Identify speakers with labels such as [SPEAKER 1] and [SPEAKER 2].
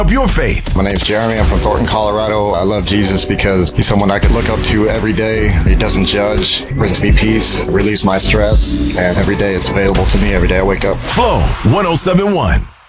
[SPEAKER 1] up your faith.
[SPEAKER 2] My name's Jeremy. I'm from Thornton, Colorado. I love Jesus because he's someone I could look up to every day. He doesn't judge, brings me peace, relieves my stress, and every day it's available to me every day I wake up.
[SPEAKER 1] Flow 1071.